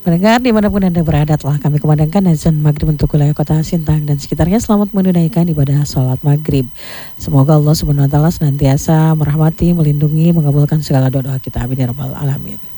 Pendengar dimanapun Anda berada, telah kami kumandangkan azan maghrib untuk wilayah kota Sintang dan sekitarnya. Selamat menunaikan ibadah sholat maghrib. Semoga Allah Subhanahu wa Ta'ala senantiasa merahmati, melindungi, mengabulkan segala doa kita. Amin ya rabbal alamin.